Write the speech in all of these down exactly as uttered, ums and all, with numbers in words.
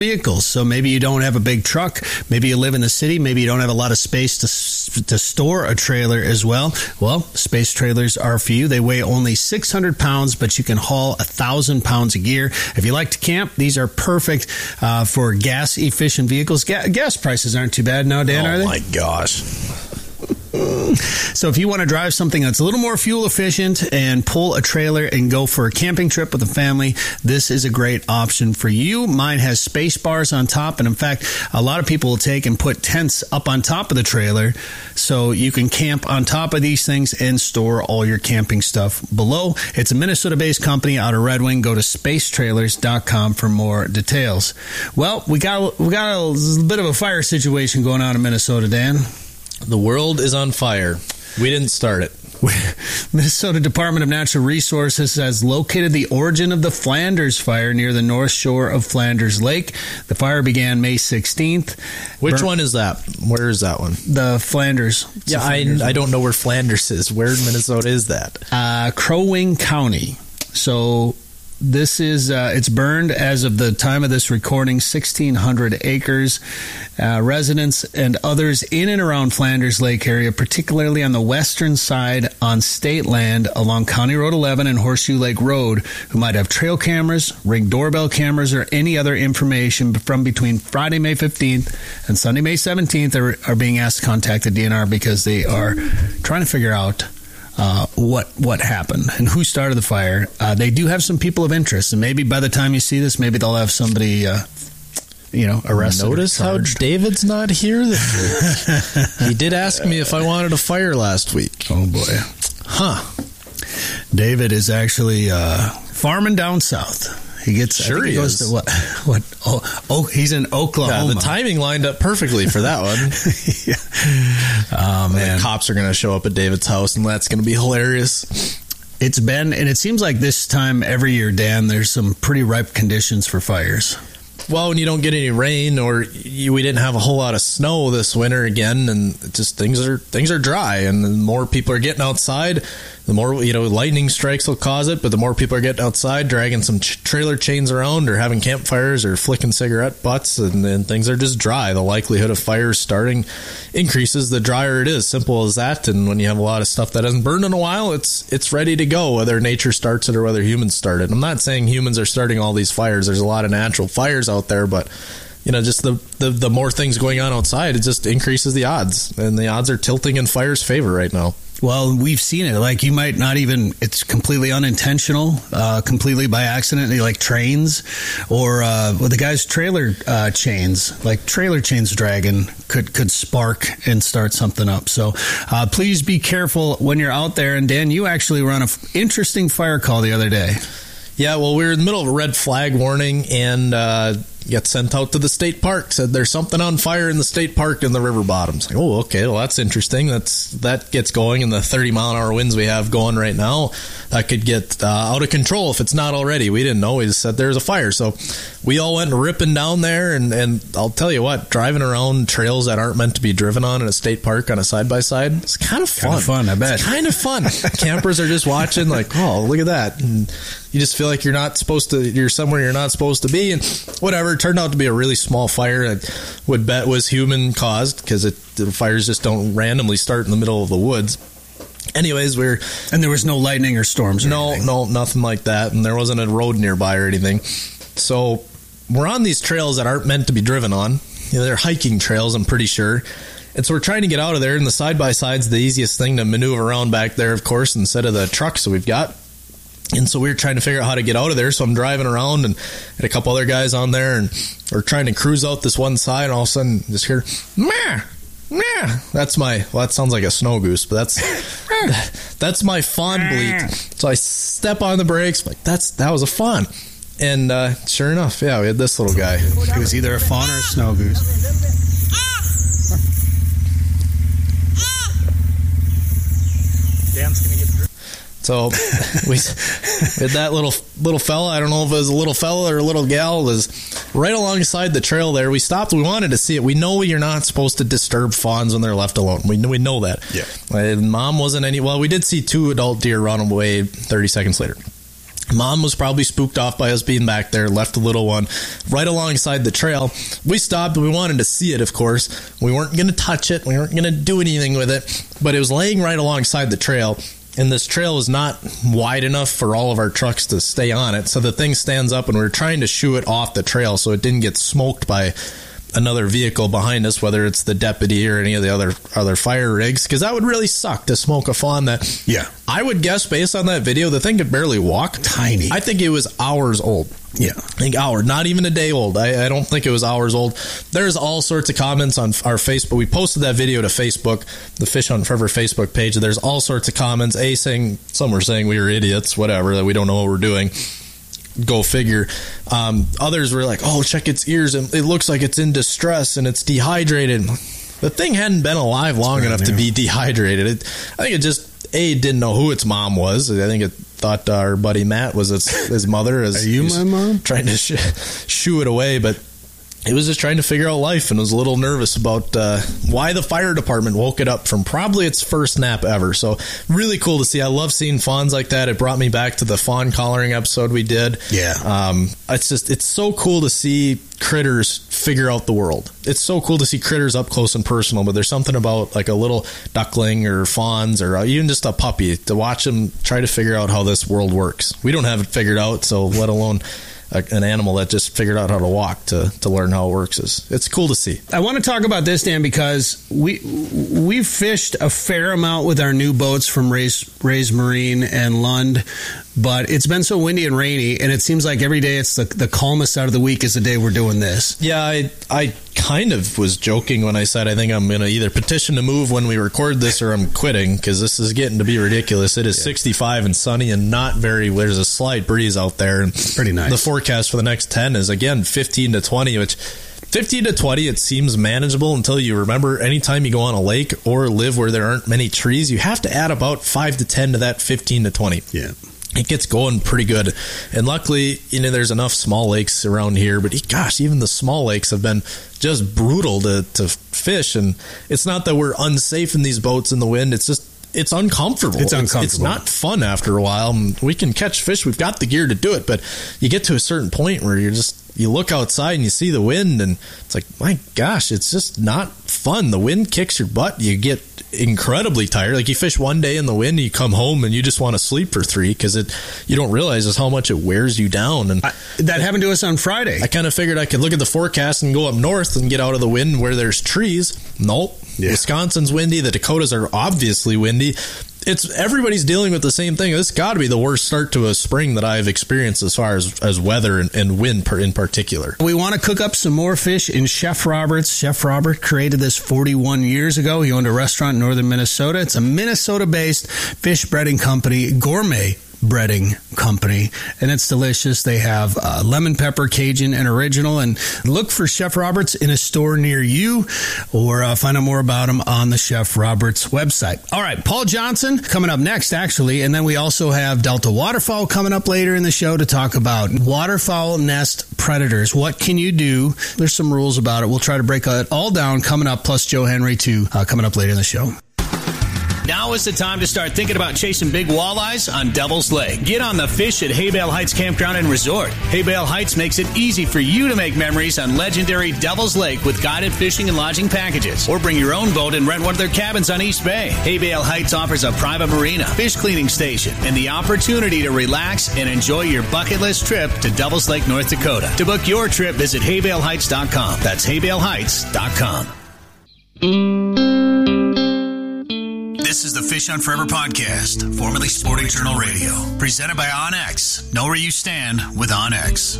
vehicles. So maybe you don't have a big truck, maybe you live in the city, maybe you don't have a lot of space to to store a trailer as well. Well, Space Trailers are for you. They weigh only six hundred pounds, but you can haul one thousand pounds of gear. If you like to camp, these are perfect uh, for gas-efficient vehicles. Ga- gas prices aren't too bad now, Dan, oh are they? Oh, my gosh. So if you want to drive something that's a little more fuel efficient and pull a trailer and go for a camping trip with a family, this is a great option for you. Mine has space bars on top, and in fact, a lot of people will take and put tents up on top of the trailer so you can camp on top of these things and store all your camping stuff below. It's a Minnesota-based company out of Red Wing. Go to space trailers dot com for more details. Well, we got we got a bit of a fire situation going on in Minnesota, Dan. The world is on fire. We didn't start it. Minnesota Department of Natural Resources has located the origin of the Flanders fire near the north shore of Flanders Lake. The fire began May sixteenth. Which Bur- one is that? Where is that one? The Flanders. It's yeah, Flanders I, I don't know where Flanders is. Where in Minnesota is that? Uh, Crow Wing County. So this is, uh, it's burned as of the time of this recording, sixteen hundred acres. Uh, residents and others in and around Flanders Lake area, particularly on the western side on state land along County Road eleven and Horseshoe Lake Road, who might have trail cameras, Ring doorbell cameras, or any other information from between Friday, May fifteenth and Sunday, May seventeenth are, are being asked to contact the D N R because they are trying to figure out Uh, what what happened and who started the fire. Uh, they do have some people of interest, and maybe by the time you see this, maybe they'll have somebody, uh, you know, arrested. Notice how David's not here this week. He did ask me if I wanted a fire last week. Oh boy, huh? David is actually uh, farming down south. He gets sure he, he goes is. to what? What? Oh, oh, he's in Oklahoma. Yeah, the timing lined up perfectly for that one. yeah. Oh man, the cops are going to show up at David's house, and that's going to be hilarious. It's been, and it seems like this time every year, Dan, there's some pretty ripe conditions for fires. Well, when you don't get any rain, or you, we didn't have a whole lot of snow this winter again, and it just things are things are dry, and the more people are getting outside, the more, you know, lightning strikes will cause it. But the more people are getting outside, dragging some ch- trailer chains around, or having campfires, or flicking cigarette butts, and then things are just dry. The likelihood of fires starting increases the drier it is. Simple as that. And when you have a lot of stuff that hasn't burned in a while, it's it's ready to go, whether nature starts it or whether humans start it. I'm not saying humans are starting all these fires. There's a lot of natural fires out there, but you know, just the, the, the more things going on outside, it just increases the odds, and the odds are tilting in fire's favor right now. Well, we've seen it. Like, you might not even, it's completely unintentional, uh, completely by accident, like trains, or uh, well, the guy's trailer uh, chains, like trailer chains dragging could, could spark and start something up. So uh, please be careful when you're out there. And Dan, you actually were on an f- interesting fire call the other day. Yeah, well, we were in the middle of a red flag warning, and uh, got sent out to the state park. Said there's something on fire in the state park in the river bottoms. Like, oh, okay, well, that's interesting. That's that gets going, and the thirty mile an hour winds we have going right now, that could get uh, out of control if it's not already. We didn't know. We just said there's a fire, so we all went ripping down there. And, and I'll tell you what, driving around trails that aren't meant to be driven on in a state park on a side by side, it's kind of fun. Kind of fun, I bet. It's kind of fun. Campers are just watching, like, oh, look at that. And you just feel like you're not supposed to, you're somewhere you're not supposed to be, and whatever. It turned out to be a really small fire. I would bet was human caused, because the fires just don't randomly start in the middle of the woods. Anyways, we're and there was no lightning or storms. Or no, anything. no, nothing like that, and there wasn't a road nearby or anything. So we're on these trails that aren't meant to be driven on. You know, they're hiking trails, I'm pretty sure. And so we're trying to get out of there, and the side by side's the easiest thing to maneuver around back there, of course, instead of the trucks that we've got. And so we were trying to figure out how to get out of there. So I'm driving around, and had a couple other guys on there, and we're trying to cruise out this one side, and all of a sudden just hear, meh, meh. That's my, well, that sounds like a snow goose, but that's, that's my fawn bleat. So I step on the brakes, like, that's, that was a fawn. And uh, sure enough, yeah, we had this little guy. It was either a fawn or a snow goose. Dan's going to get through. So we had that little little fella. I don't know if it was a little fella or a little gal. Was right alongside the trail there. We stopped. We wanted to see it. We know you're not supposed to disturb fawns when they're left alone. We we know that. Yeah. And Mom wasn't any. Well, we did see two adult deer run away thirty seconds later. Mom was probably spooked off by us being back there, left the little one right alongside the trail. We stopped. We wanted to see it, of course. We weren't going to touch it. We weren't going to do anything with it. But it was laying right alongside the trail. And this trail is not wide enough for all of our trucks to stay on it. So the thing stands up, and we were trying to shoo it off the trail so it didn't get smoked by another vehicle behind us, whether it's the deputy or any of the other other fire rigs, because that would really suck to smoke a fawn that, yeah, I would guess based on that video, the thing could barely walk. Tiny. I think it was hours old. Yeah. I think hour, not even a day old. I, I don't think it was hours old. There's all sorts of comments on our Facebook. We posted that video to Facebook, the Fish Hunt Forever Facebook page. There's all sorts of comments. A saying, some were saying we were idiots, whatever, that we don't know what we're doing. Go figure. Um, others were like, oh, check its ears, and it looks like it's in distress and it's dehydrated. The thing hadn't been alive long enough to be dehydrated. It, I think it just, A, didn't know who its mom was. I think it thought our buddy Matt was its, his mother. As Are you my mom? Trying to sh- shoo it away, but it was just trying to figure out life and was a little nervous about uh, why the fire department woke it up from probably its first nap ever. So really cool to see. I love seeing fawns like that. It brought me back to the fawn collaring episode we did. Yeah. Um, it's just, it's so cool to see critters figure out the world. It's so cool to see critters up close and personal, but there's something about like a little duckling or fawns or even just a puppy to watch them try to figure out how this world works. We don't have it figured out, so let alone an animal that just figured out how to walk to, to learn how it works. Is it's cool to see. I want to talk about this, Dan, because we we've fished a fair amount with our new boats from Ray's, Ray's Marine and Lund, but it's been so windy and rainy, and it seems like every day it's the, the calmest out of the week is the day we're doing this. Yeah, I I kind of was joking when I said I think I'm going to either petition to move when we record this or I'm quitting, because this is getting to be ridiculous. It is yeah. sixty-five and sunny and not very, there's a slight breeze out there. And it's pretty nice. The forecast for the next ten is, again, fifteen to twenty, which fifteen to twenty, it seems manageable until you remember anytime you go on a lake or live where there aren't many trees, you have to add about five to ten to that fifteen to twenty. Yeah. It gets going pretty good. And luckily, you know, there's enough small lakes around here, but gosh, even the small lakes have been just brutal to, to fish. And it's not that we're unsafe in these boats in the wind. It's just, it's uncomfortable. It's uncomfortable. It's, it's not fun after a while. We can catch fish. We've got the gear to do it, but you get to a certain point where you're just, you look outside and you see the wind and it's like, my gosh, it's just not fun. The wind kicks your butt. You get incredibly tired. Like you fish one day in the wind, you come home and you just want to sleep for three because it you don't realize just how much it wears you down. And I, that happened to us on Friday. I kind of figured I could look at the forecast and go up north and get out of the wind where there's trees. Nope. Yeah. Wisconsin's windy. The Dakotas are obviously windy. It's everybody's dealing with the same thing. This got to be the worst start to a spring that I've experienced as far as, as weather and, and wind per, in particular. We want to cook up some more fish in Chef Roberts. Chef Robert created this forty-one years ago. He owned a restaurant in northern Minnesota. It's a Minnesota-based fish breading company, gourmet breading company, and it's delicious. They have uh, lemon pepper, Cajun, and original. And look for Chef Roberts in a store near you, or uh, find out more about them on the Chef Roberts website. All right, Paul Johnson coming up next, actually, and then we also have Delta Waterfowl coming up later in the show to talk about waterfowl nest predators. What can you do? There's some rules about it. We'll try to break it all down coming up, plus Joe Henry, too, uh, coming up later in the show. Now is the time to start thinking about chasing big walleyes on Devil's Lake. Get on the fish at Haybale Heights Campground and Resort. Haybale Heights makes it easy for you to make memories on legendary Devil's Lake with guided fishing and lodging packages. Or bring your own boat and rent one of their cabins on East Bay. Haybale Heights offers a private marina, fish cleaning station, and the opportunity to relax and enjoy your bucket list trip to Devil's Lake, North Dakota. To book your trip, visit haybale heights dot com. That's haybale heights dot com. This is the Fish Hunt Forever podcast, formerly Sporting Journal Radio, presented by OnX. Know where you stand with OnX.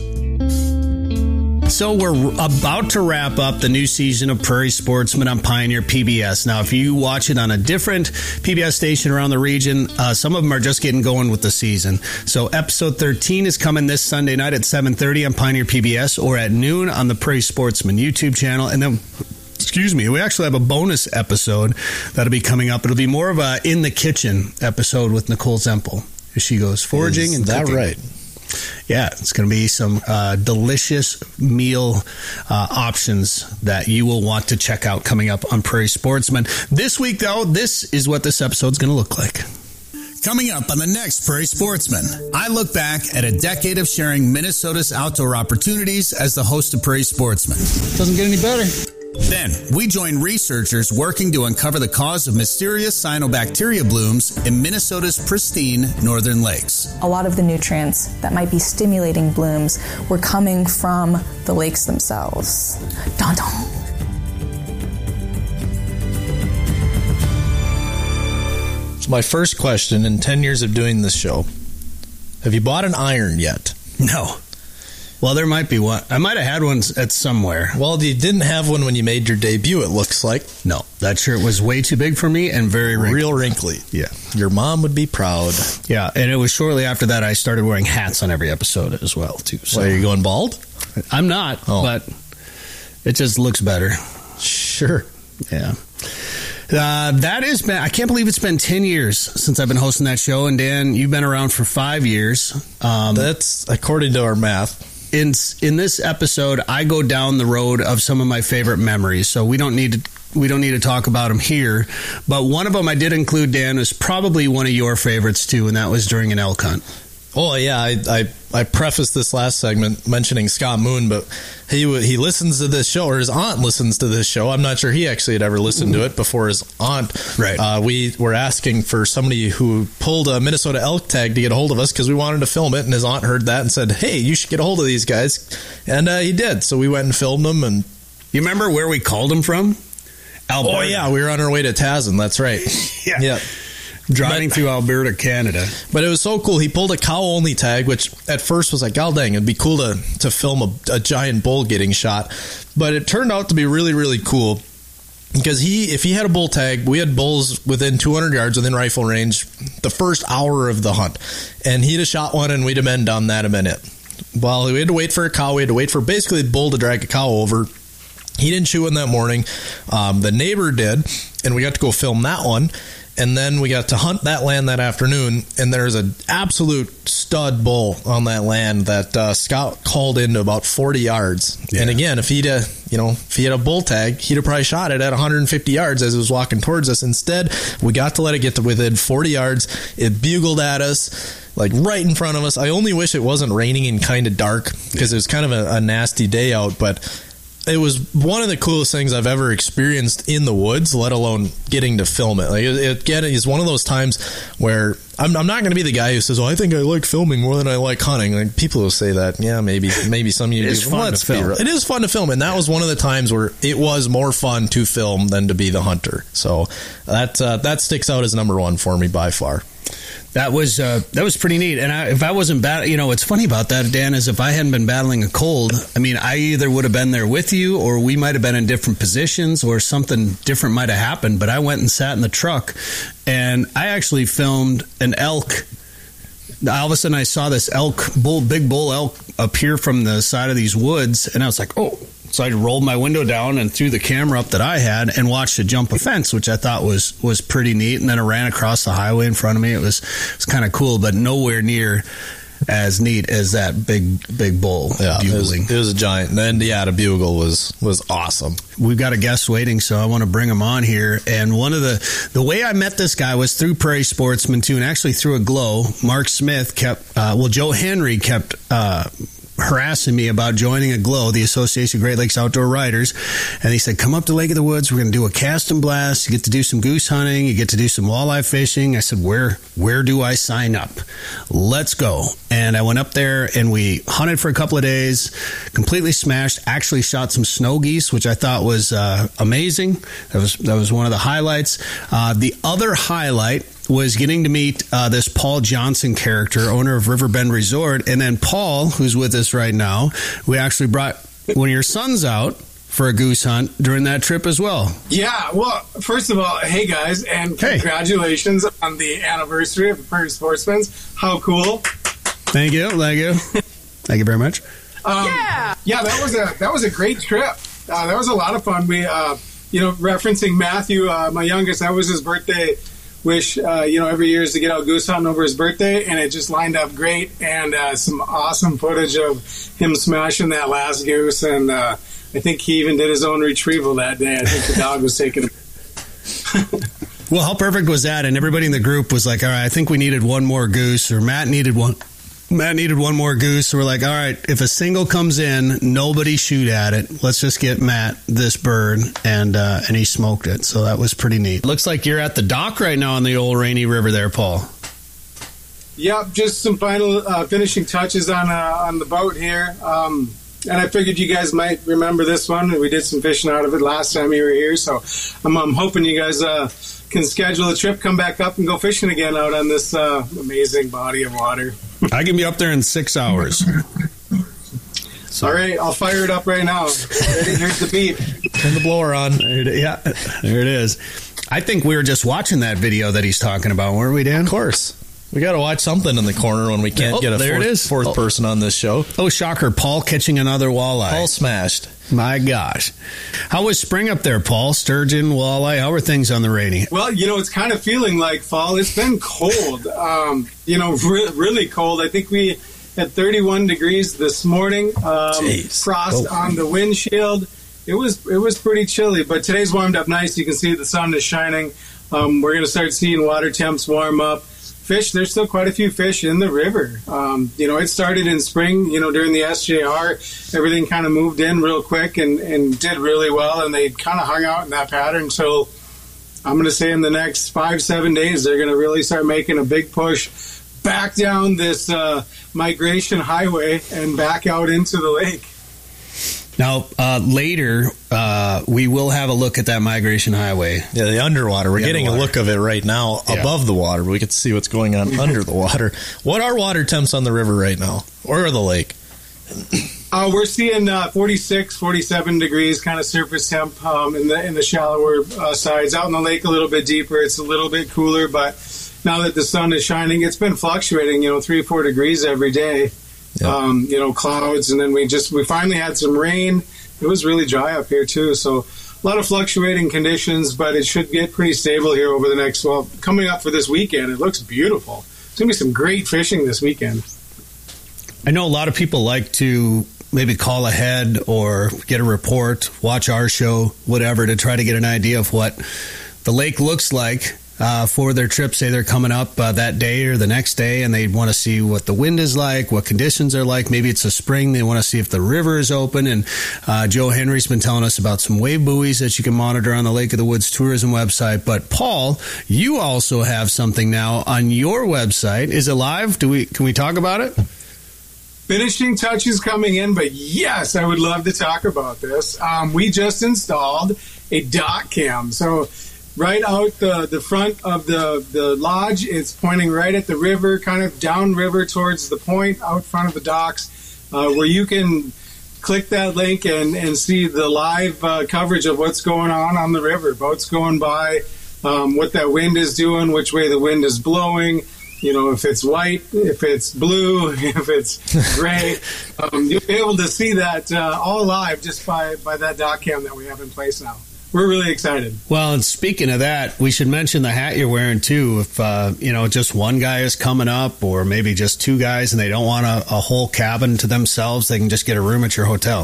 So we're about to wrap up the new season of Prairie Sportsman on Pioneer P B S. Now, if you watch it on a different P B S station around the region, uh, some of them are just getting going with the season. So episode thirteen is coming this Sunday night at seven thirty on Pioneer P B S, or at noon on the Prairie Sportsman YouTube channel. And then... Excuse me. We actually have a bonus episode that'll be coming up. It'll be more of a in the kitchen episode with Nicole Zempel. She goes foraging Is and that cooking. Right? Yeah, it's going to be some uh, delicious meal uh, options that you will want to check out coming up on Prairie Sportsman. This week, though, this is what this episode's going to look like. Coming up on the next Prairie Sportsman, I look back at a decade of sharing Minnesota's outdoor opportunities as the host of Prairie Sportsman. Doesn't get any better. Then, we join researchers working to uncover the cause of mysterious cyanobacteria blooms in Minnesota's pristine northern lakes. A lot of the nutrients that might be stimulating blooms were coming from the lakes themselves. Dun dun. My first question in ten years of doing this show, have you bought an iron yet? No. Well, there might be one. I might have had one at somewhere. Well, you didn't have one when you made your debut, it looks like. No, that shirt was way too big for me and very wrinkly. Real wrinkly. Yeah. Your mom would be proud. Yeah, and it was shortly after that I started wearing hats on every episode as well, too. So. Why, are you going bald? I'm not, oh. but it just looks better. Sure. Yeah. Uh, that has been, I can't believe it's been ten years since I've been hosting that show. And Dan, you've been around for five years. Um, That's according to our math. In, in this episode, I go down the road of some of my favorite memories. So we don't need to, we don't need to talk about them here. But one of them I did include, Dan, was probably one of your favorites too. And that was during an elk hunt. Oh, yeah, I, I I prefaced this last segment mentioning Scott Moon, but he he listens to this show, or his aunt listens to this show. I'm not sure he actually had ever listened to it before his aunt. Right. Uh, we were asking for somebody who pulled a Minnesota elk tag to get a hold of us because we wanted to film it, and his aunt heard that and said, hey, you should get a hold of these guys. And uh, he did, so we went and filmed them. And you remember where we called him from? Alberta. Oh, yeah, we were on our way to Tasman, that's right. yeah. Yeah. Driving but, through Alberta, Canada. But it was so cool. He pulled a cow-only tag, which at first was like, God dang, it'd be cool to, to film a, a giant bull getting shot. But it turned out to be really, really cool. Because he, if he had a bull tag, we had bulls within two hundred yards within rifle range the first hour of the hunt. And he'd have shot one and we'd have been done that a minute. Well, we had to wait for a cow. We had to wait for basically the bull to drag a cow over. He didn't shoot one that morning. Um, the neighbor did, and we got to go film that one. And then we got to hunt that land that afternoon, and there's an absolute stud bull on that land that uh, Scott called into about forty yards. Yeah. And again, if he'd uh, you know if he had a bull tag, he'd have probably shot it at one hundred fifty yards as it was walking towards us. Instead, we got to let it get to within forty yards. It bugled at us, like right in front of us. I only wish it wasn't raining and kind of dark because it was kind of a, a nasty day out, but it was one of the coolest things I've ever experienced in the woods, let alone getting to film it. Like, it, it is one of those times where I'm, I'm not going to be the guy who says, "Oh, I think I like filming more than I like hunting." Like, people will say that. Yeah, maybe, maybe some of you. It is fun to film. It is fun to film, and that was one of the times where it was more fun to film than to be the hunter. So that uh, that sticks out as number one for me by far. That was uh, that was pretty neat. And I, if I wasn't bad, you know, what's funny about that, Dan, is if I hadn't been battling a cold, I mean, I either would have been there with you, or we might have been in different positions, or something different might have happened. But I went and sat in the truck, and I actually filmed an elk. All of a sudden, I saw this elk, bull, big bull elk, appear from the side of these woods, and I was like, "Oh." So I rolled my window down and threw the camera up that I had and watched it jump a fence, which I thought was was pretty neat. And then it ran across the highway in front of me. It was it was kind of cool, but nowhere near as neat as that big big bull yeah, bugling. It was, it was a giant. And yeah, the bugle was was awesome. We've got a guest waiting, so I want to bring him on here. And one of the the way I met this guy was through Prairie Sportsman too, and actually through a glow. Mark Smith kept uh, well, Joe Henry kept. Uh, harassing me about joining a glow, the Association of Great Lakes Outdoor Riders, and he said, come up to Lake of the Woods, we're going to do a cast and blast, you get to do some goose hunting, you get to do some walleye fishing. I said, where where do I sign up? Let's go. And I went up there and we hunted for a couple of days, completely smashed, actually shot some snow geese, which I thought was uh, amazing. That was that was one of the highlights. Uh, the other highlight was getting to meet uh, this Paul Johnson character, owner of Riverbend Resort. And then Paul, who's with us right now, we actually brought one of your sons out for a goose hunt during that trip as well. Yeah, well, first of all, hey guys, and congratulations hey. on the anniversary of the Prairie Sportsman's. How cool. Thank you, thank you. Thank you very much. Um, yeah! Yeah, that was a that was a great trip. Uh, that was a lot of fun. We, uh, you know, referencing Matthew, uh, my youngest, that was his birthday wish, uh, you know, every year is to get out goose hunting over his birthday, and it just lined up great, and uh, some awesome footage of him smashing that last goose, and uh, I think he even did his own retrieval that day. I think the dog was taking him. Well, how perfect was that? And everybody in the group was like, all right, I think we needed one more goose, or Matt needed one. Matt needed one more goose. So we're like, all right, if a single comes in, nobody shoot at it. Let's just get Matt this bird. And uh, and he smoked it. So that was pretty neat. Looks like you're at the dock right now on the old Rainy River there, Paul. Yep, just some final uh, finishing touches on uh, on the boat here. Um, and I figured you guys might remember this one. We did some fishing out of it last time you were here. So I'm, I'm hoping you guys uh, can schedule a trip, come back up, and go fishing again out on this uh, amazing body of water. I can be up there in six hours. So. All right, I'll fire it up right now. Ready? Here's the beep. Turn the blower on. There it, yeah, there it is. I think we were just watching that video that he's talking about, weren't we, Dan? Of course. We got to watch something in the corner when we can't oh, get a there fourth, it is. fourth oh. person on this show. Oh, shocker. Paul catching another walleye. Paul smashed. My gosh. How was spring up there, Paul? Sturgeon, walleye, how are things on the Rainy? Well, you know, it's kind of feeling like fall. It's been cold, um, you know, re- really cold. I think we had thirty-one degrees this morning. Um, frost oh. on the windshield. It was it was pretty chilly, but today's warmed up nice. You can see the sun is shining. Um, we're going to start seeing water temps warm up. Fish, there's still quite a few fish in the river. Um, you know, it started in spring, you know, during the S J R. Everything kind of moved in real quick and, and did really well, and they kind of hung out in that pattern. So I'm going to say in the next five, seven days, they're going to really start making a big push back down this uh, migration highway and back out into the lake. Now, uh, later, uh, we will have a look at that migration highway. Yeah, the underwater. We're the getting underwater. a look of it right now yeah. above the water. We get to see what's going on under the water. What are water temps on the river right now? Or the lake? Uh, we're seeing uh, forty-six, forty-seven degrees kind of surface temp um, in the in the shallower uh, sides. Out in the lake a little bit deeper, it's a little bit cooler, but now that the sun is shining, it's been fluctuating, you know, three, four degrees every day. Yep. Um, you know, clouds, and then we just we finally had some rain. It was really dry up here too, so a lot of fluctuating conditions, but it should get pretty stable here over the next, well, coming up for this weekend. It looks beautiful. It's going to be some great fishing this weekend. I know a lot of people like to maybe call ahead or get a report, watch our show, whatever, to try to get an idea of what the lake looks like uh, for their trip. Say they're coming up uh, that day or the next day, and they want to see what the wind is like, what conditions are like. Maybe it's a spring. They want to see if the river is open. And uh, Joe Henry's been telling us about some wave buoys that you can monitor on the Lake of the Woods tourism website. But Paul, you also have something now on your website. Is it live? Do we can we talk about it? Finishing touches coming in, but yes, I would love to talk about this. Um, we just installed a dock cam. So right out the, the front of the, the lodge, it's pointing right at the river, kind of downriver towards the point out front of the docks, uh, where you can click that link and, and see the live uh, coverage of what's going on on the river. Boats going by, um, what that wind is doing, which way the wind is blowing. You know, if it's white, if it's blue, if it's gray, um, you'll be able to see that uh, all live just by, by that dock cam that we have in place now. We're really excited. Well, and speaking of that, we should mention the hat you're wearing, too. If, uh, you know, just one guy is coming up or maybe just two guys and they don't want a, a whole cabin to themselves, they can just get a room at your hotel.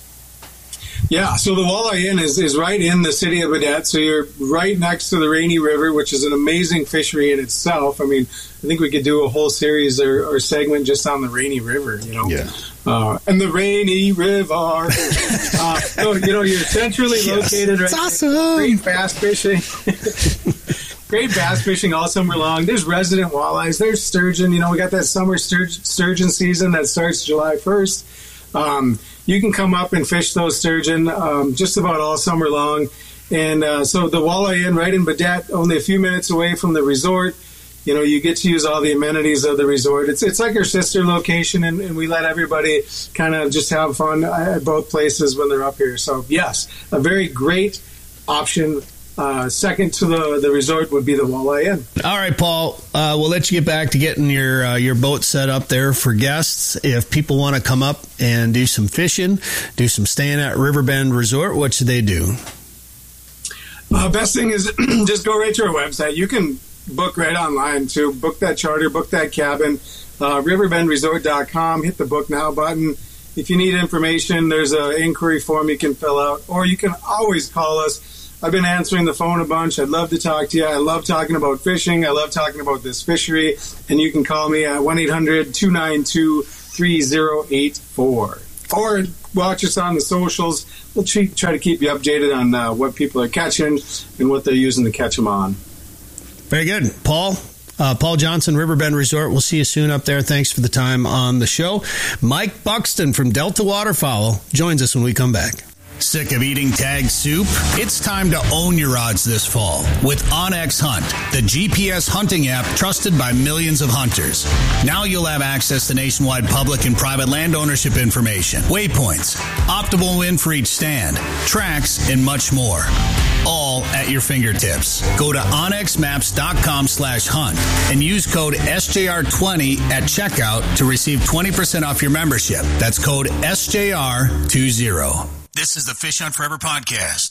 Yeah, so the Walleye Inn is, is right in the city of Baudette, so you're right next to the Rainy River, which is an amazing fishery in itself. I mean, I think we could do a whole series or, or segment just on the Rainy River, you know. Yeah. Uh, and the Rainy River. uh, so, you know, you're centrally yes. located right It's awesome. Great bass fishing. Great bass fishing all summer long. There's resident walleyes. There's sturgeon. You know, we got that summer stur- sturgeon season that starts July first. Um, you can come up and fish those sturgeon um, just about all summer long. And uh, so the Walleye Inn right in Baudette, only a few minutes away from the resort. You know, you get to use all the amenities of the resort. It's it's like our sister location, and, and we let everybody kind of just have fun at both places when they're up here. So, yes, a very great option. Uh, second to the, the resort would be the Walleye Inn. All right, Paul, uh, we'll let you get back to getting your uh, your boat set up there for guests. If people want to come up and do some fishing, do some staying at Riverbend Resort, what should they do? Uh, best thing is just go right to our website. You can book right online, too. Book that charter, book that cabin, uh, riverbend resort dot com. Hit the book now button. If you need information, there's an inquiry form you can fill out, or you can always call us. I've been answering the phone a bunch. I'd love to talk to you. I love talking about fishing. I love talking about this fishery. And you can call me at one eight hundred two nine two three zero eight four. Or watch us on the socials. We'll try to keep you updated on uh, what people are catching and what they're using to catch them on. Very good. Paul? Uh, Paul Johnson, Riverbend Resort. We'll see you soon up there. Thanks for the time on the show. Mike Buxton from Delta Waterfowl joins us when we come back. Sick of eating tagged soup? It's time to own your odds this fall with OnX Hunt, the G P S hunting app trusted by millions of hunters. Now you'll have access to nationwide public and private land ownership information, waypoints, optimal win for each stand, tracks, and much more. All at your fingertips. Go to onxmaps.com slash hunt and use code S J R twenty at checkout to receive twenty percent off your membership. That's code S J R twenty. This is the Fish Hunt Forever podcast.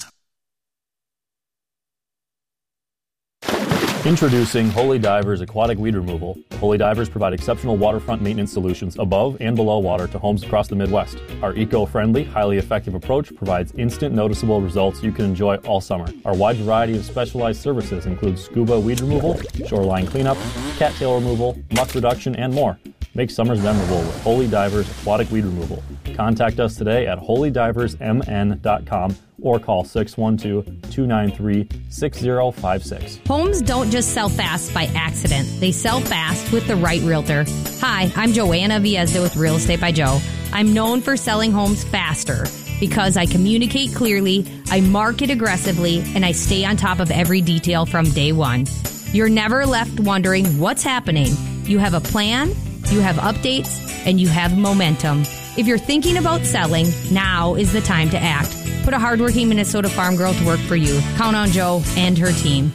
Introducing Holy Divers Aquatic Weed Removal. Holy Divers provide exceptional waterfront maintenance solutions above and below water to homes across the Midwest. Our eco-friendly, highly effective approach provides instant noticeable results you can enjoy all summer. Our wide variety of specialized services include scuba weed removal, shoreline cleanup, cattail removal, muck reduction, and more. Make summers memorable with Holy Divers Aquatic Weed Removal. Contact us today at holy divers m n dot com or call six one two, two nine three, six zero five six. Homes don't just sell fast by accident. They sell fast with the right realtor. Hi, I'm Joanna Viezda with Real Estate by Joe. I'm known for selling homes faster because I communicate clearly, I market aggressively, and I stay on top of every detail from day one. You're never left wondering what's happening. You have a plan, you have updates, and you have momentum. If you're thinking about selling, now is the time to act. Put a hardworking Minnesota farm girl to work for you. Count on Joe and her team.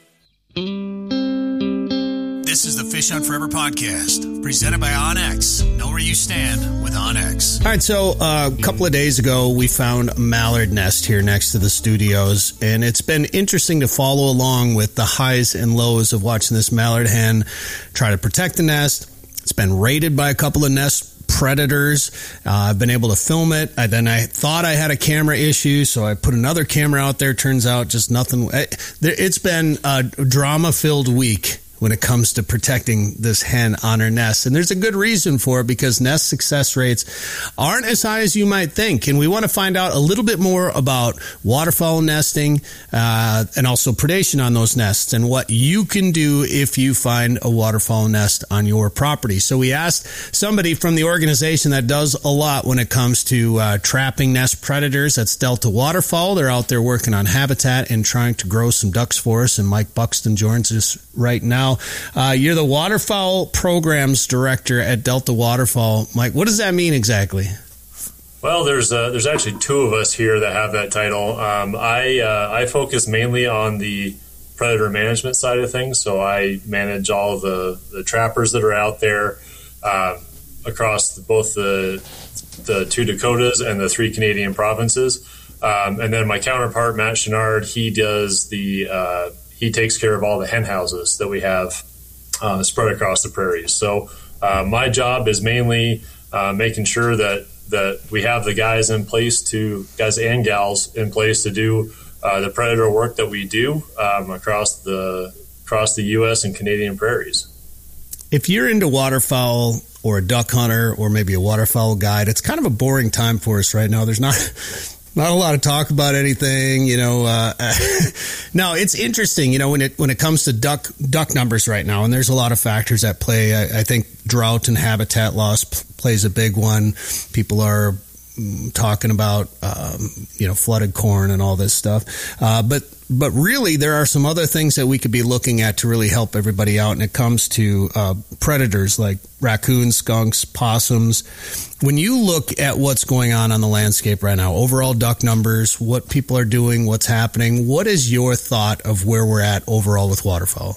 This is the Fish Hunt Forever podcast, presented by OnX. Know where you stand with OnX. All right, so uh, a couple of days ago, we found a mallard nest here next to the studios, and it's been interesting to follow along with the highs and lows of watching this mallard hen try to protect the nest. It's been raided by a couple of nest predators. Uh, I've been able to film it. I, then I thought I had a camera issue, so I put another camera out there. Turns out just nothing. It's been a drama-filled week when it comes to protecting this hen on her nest. And there's a good reason for it, because nest success rates aren't as high as you might think. And we want to find out a little bit more about waterfowl nesting uh, and also predation on those nests and what you can do if you find a waterfowl nest on your property. So we asked somebody from the organization that does a lot when it comes to uh, trapping nest predators. That's Delta Waterfowl. They're out there working on habitat and trying to grow some ducks for us. And Mike Buxton joins us right now. Uh, you're the waterfowl programs director at Delta Waterfowl. Mike, what does that mean exactly? Well, there's uh, there's actually two of us here that have that title. Um, I uh, I focus mainly on the predator management side of things, so I manage all of the, the trappers that are out there uh, across the, both the the two Dakotas and the three Canadian provinces. Um, and then my counterpart, Matt Chenard, he does the uh, he takes care of all the hen houses that we have uh, spread across the prairies. So uh, my job is mainly uh, making sure that that we have the guys in place to guys and gals in place to do uh, the predator work that we do um, across the across the U S and Canadian prairies. If you're into waterfowl or a duck hunter or maybe a waterfowl guide, it's kind of a boring time for us right now. There's not not a lot of talk about anything, you know. Uh, no, it's interesting, you know, when it when it comes to duck duck numbers right now, and there's a lot of factors at play. I, I think drought and habitat loss p- plays a big one. People are mm, talking about, um, you know, flooded corn and all this stuff. Uh, but but really, there are some other things that we could be looking at to really help everybody out. And it comes to uh, predators like raccoons, skunks, possums. When you look at what's going on on the landscape right now, overall duck numbers, what people are doing, what's happening, what is your thought of where we're at overall with waterfowl?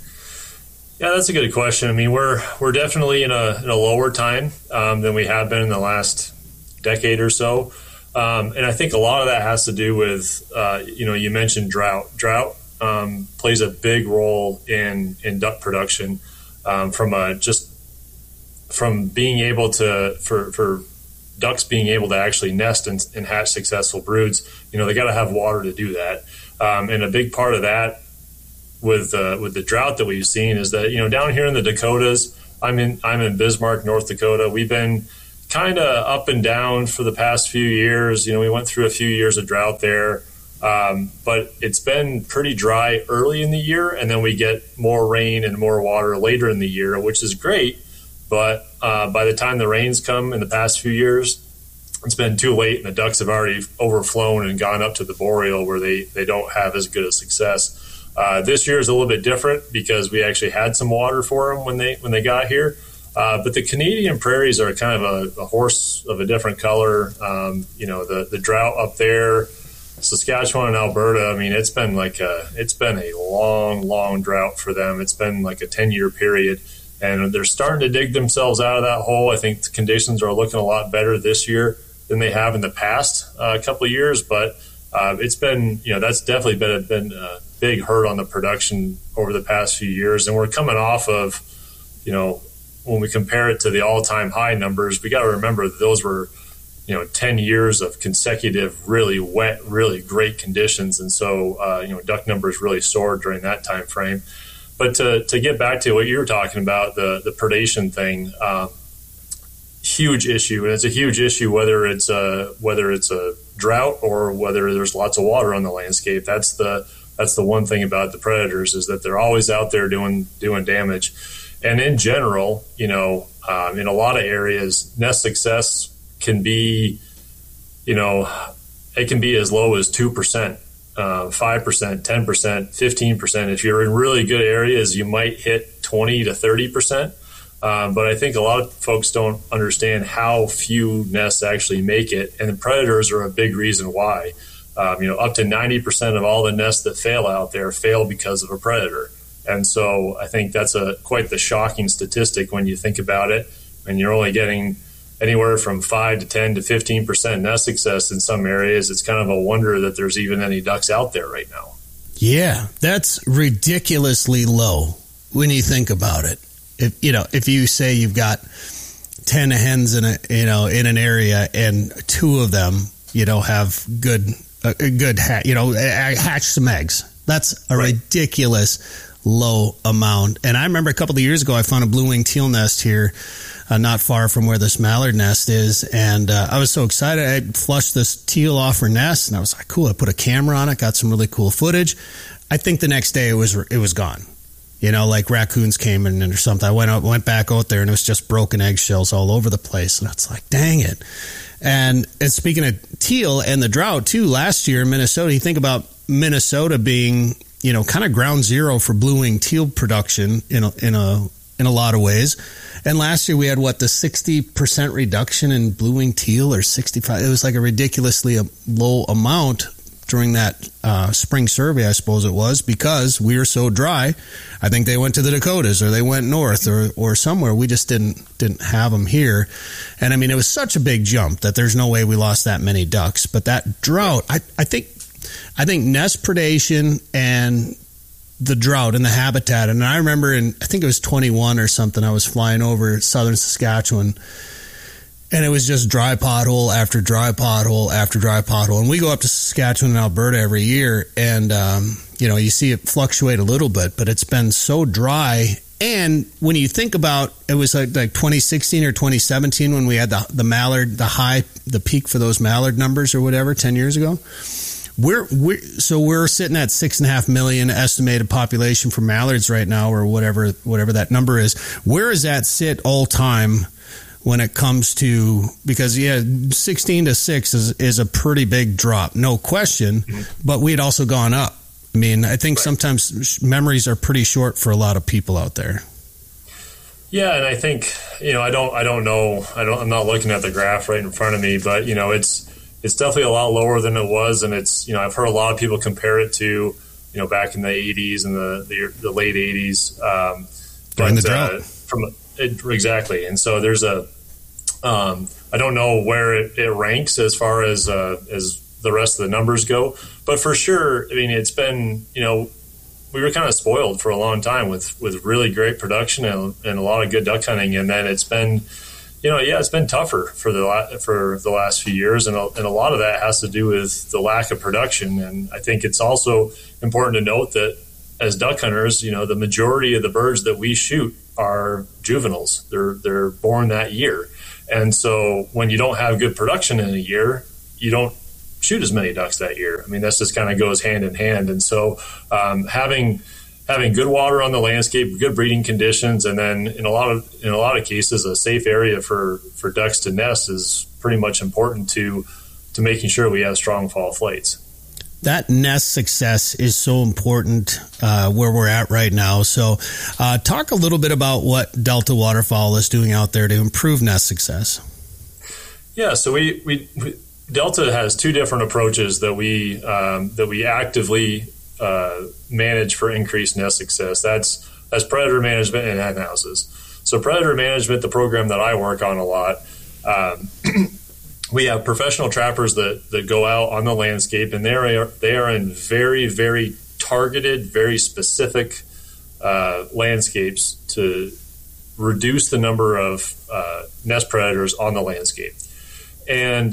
Yeah, that's a good question. I mean, we're we're definitely in a in a lower time um, than we have been in the last decade or so. Um, and I think a lot of that has to do with, uh, you know, you mentioned drought. Drought um, plays a big role in, in duck production um, from a just from being able to for, for ducks being able to actually nest and, and hatch successful broods, you know, they got to have water to do that. Um, and a big part of that with uh, with the drought that we've seen is that, you know, down here in the Dakotas, I'm in I'm in Bismarck, North Dakota. We've been kind of up and down for the past few years. You know, we went through a few years of drought there. Um, but it's been pretty dry early in the year, and then we get more rain and more water later in the year, which is great. But uh, by the time the rains come in the past few years, it's been too late, and the ducks have already overflown and gone up to the boreal where they, they don't have as good a success. Uh, this year is a little bit different because we actually had some water for them when they when they got here. Uh, but the Canadian prairies are kind of a, a horse of a different color. Um, you know, the, the drought up there, Saskatchewan and Alberta, I mean, it's been like a, it's been a long, long drought for them. It's been like a ten-year period, and they're starting to dig themselves out of that hole. I think the conditions are looking a lot better this year than they have in the past uh, couple of years, but uh, it's been, you know, that's definitely been a, been a big hurt on the production over the past few years, and we're coming off of, you know, when we compare it to the all-time high numbers, we got to remember that those were, you know, ten years of consecutive, really wet, really great conditions. And so, uh, you know, duck numbers really soared during that time frame. But to, to get back to what you were talking about, the, the predation thing, uh, huge issue. And it's a huge issue whether it's a, whether it's a drought or whether there's lots of water on the landscape. That's the, that's the one thing about the predators, is that they're always out there doing, doing damage. And in general, you know, um, in a lot of areas, nest success can be, you know, it can be as low as two percent, uh, five percent, ten percent, fifteen percent. If you're in really good areas, you might hit twenty to thirty percent. Um, but I think a lot of folks don't understand how few nests actually make it. And the predators are a big reason why. Um, you know, up to ninety percent of all the nests that fail out there fail because of a predator. And so I think that's a quite the shocking statistic when you think about it. And you're only getting anywhere from five to ten to fifteen percent nest success in some areas. It's kind of a wonder that there's even any ducks out there right now. Yeah, that's ridiculously low when you think about it. If you know, if you say you've got ten hens in a you know in an area and two of them you know have good a, a good ha- you know hatch some eggs, that's a right. ridiculous low amount. And I remember a couple of years ago, I found a blue-winged teal nest here, uh, not far from where this mallard nest is, and uh, I was so excited. I flushed this teal off her nest, and I was like, "Cool!" I put a camera on it, got some really cool footage. I think the next day it was it was gone. You know, like raccoons came in or something. I went out, went back out there, and it was just broken eggshells all over the place. And it's like, dang it. And, and speaking of teal and the drought too, last year in Minnesota, you think about Minnesota being, you know, kind of ground zero for blue-winged teal production in a, in a in a lot of ways. And last year we had, what, the sixty percent reduction in blue-winged teal, or sixty-five. It was like a ridiculously low amount during that uh, spring survey, I suppose it was, because we were so dry. I think they went to the Dakotas, or they went north, or or somewhere. We just didn't didn't have them here. And I mean, it was such a big jump that there's no way we lost that many ducks. But that drought, I, I think I think nest predation and the drought and the habitat. And I remember in, I think it was twenty-one or something, I was flying over southern Saskatchewan, and it was just dry pothole after dry pothole after dry pothole. And we go up to Saskatchewan and Alberta every year, and, um, you know, you see it fluctuate a little bit, but it's been so dry. And when you think about, it was like, like twenty sixteen or twenty seventeen when we had the, the mallard, the high, the peak for those mallard numbers or whatever, ten years ago. We're, we're so we're sitting at six and a half million estimated population for mallards right now, or whatever whatever that number is. Where does that sit all time when it comes to, because yeah, sixteen to six is is a pretty big drop, no question. Mm-hmm. But we had also gone up. I mean, I think right. sometimes memories are pretty short for a lot of people out there. Yeah, and I think, you know, I don't I don't know I don't I'm not looking at the graph right in front of me, but you know, it's. It's definitely a lot lower than it was, and it's, you know, I've heard a lot of people compare it to, you know, back in the eighties and the the, the late eighties. Um, During the drought. Uh, from it, exactly, and so there's a, um, I don't know where it, it ranks as far as uh, as the rest of the numbers go, but for sure, I mean, it's been, you know, we were kind of spoiled for a long time with with really great production and, and a lot of good duck hunting, and then it's been, you know, yeah, it's been tougher for the la- for the last few years, and a, and a lot of that has to do with the lack of production. And I think it's also important to note that as duck hunters, you know, the majority of the birds that we shoot are juveniles. They're they're born that year, and so when you don't have good production in a year, you don't shoot as many ducks that year. I mean, that just kind of goes hand in hand. And so um, having having good water on the landscape, good breeding conditions, and then in a lot of in a lot of cases, a safe area for, for ducks to nest is pretty much important to to making sure we have strong fall flights. That nest success is so important uh, where we're at right now. So uh, talk a little bit about what Delta Waterfowl is doing out there to improve nest success. Yeah, so we, we, we Delta has two different approaches that we um, that we actively uh, manage for increased nest success. That's that's predator management and hen houses. So predator management, the program that I work on a lot, um, we have professional trappers that, that go out on the landscape, and they are they are in very very targeted, very specific uh, landscapes to reduce the number of uh, nest predators on the landscape. And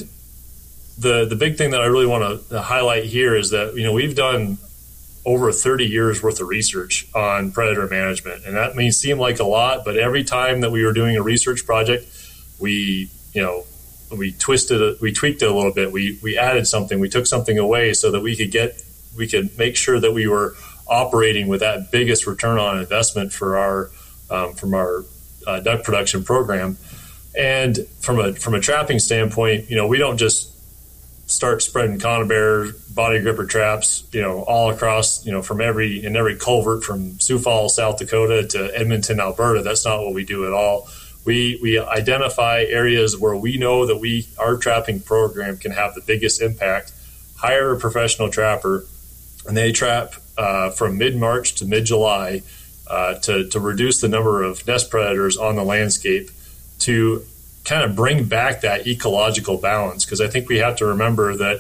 the the big thing that I really want to highlight here is that, you know, we've done over thirty years worth of research on predator management, and that may seem like a lot, but every time that we were doing a research project, we you know we twisted it, we tweaked it a little bit, we we added something, we took something away so that we could get we could make sure that we were operating with that biggest return on investment for our um, from our uh, duck production program. And from a from a trapping standpoint, you know, we don't just start spreading conibear body gripper traps, you know, all across, you know, from every in every culvert from Sioux Falls, South Dakota to Edmonton, Alberta. That's not what we do at all. We we identify areas where we know that we our trapping program can have the biggest impact. Hire a professional trapper, and they trap uh, from mid-March to mid-July uh, to to reduce the number of nest predators on the landscape, to kind of bring back that ecological balance. Because I think we have to remember that,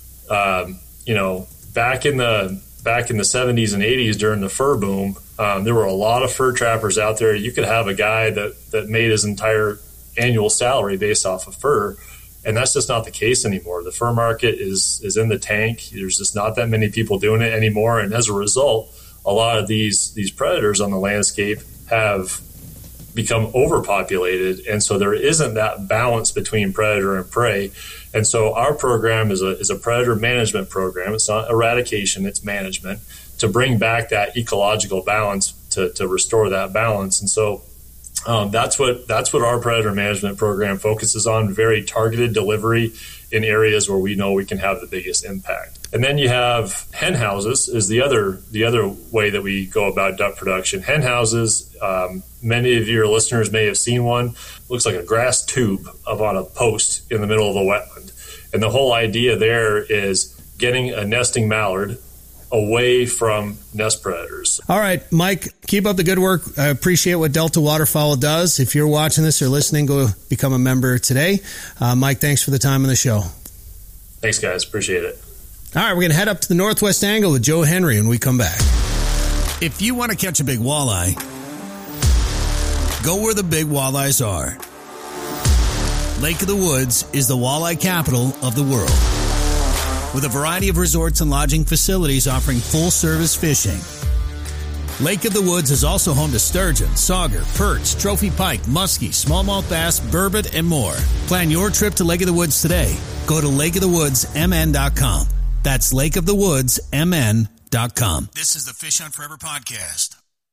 um, you know, back in the back in the seventies and eighties during the fur boom, um, there were a lot of fur trappers out there. You could have a guy that, that made his entire annual salary based off of fur, and that's just not the case anymore. The fur market is is in the tank. There's just not that many people doing it anymore, and as a result, a lot of these these predators on the landscape have become overpopulated, and so there isn't that balance between predator and prey. And so our program is a is a predator management program. It's not eradication, it's management, to bring back that ecological balance, to, to restore that balance. And so um, that's what that's what our predator management program focuses on, very targeted delivery in areas where we know we can have the biggest impact. And then you have hen houses is the other the other way that we go about duck production. Hen houses, um, many of your listeners may have seen one. Looks like a grass tube up on a post in the middle of a wetland. And the whole idea there is getting a nesting mallard away from nest predators. All right, Mike, keep up the good work. I appreciate what Delta Waterfowl does. If you're watching this or listening, go become a member today. Uh, Mike, thanks for the time on the show. Thanks, guys. Appreciate it. All right, we're going to head up to the Northwest Angle with Joe Henry when we come back. If you want to catch a big walleye, go where the big walleyes are. Lake of the Woods is the walleye capital of the world, with a variety of resorts and lodging facilities offering full-service fishing. Lake of the Woods is also home to sturgeon, sauger, perch, trophy pike, muskie, smallmouth bass, burbot, and more. Plan your trip to Lake of the Woods today. Go to lake of the woods m n dot com. That's lake of the woods m n dot com. This is the Fish Hunt Forever podcast.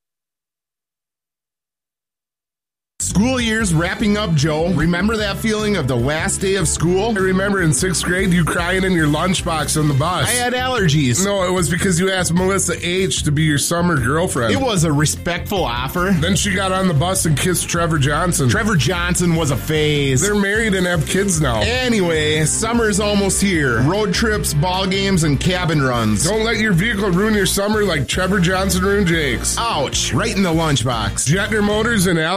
School year's wrapping up, Joe. Remember that feeling of the last day of school? I remember in sixth grade you crying in your lunchbox on the bus. I had allergies. No, it was because you asked Melissa H. to be your summer girlfriend. It was a respectful offer. Then she got on the bus and kissed Trevor Johnson. Trevor Johnson was a phase. They're married and have kids now. Anyway, summer's almost here. Road trips, ball games, and cabin runs. Don't let your vehicle ruin your summer like Trevor Johnson ruined Jake's. Ouch, right in the lunchbox. Jetner Motors in Alexandria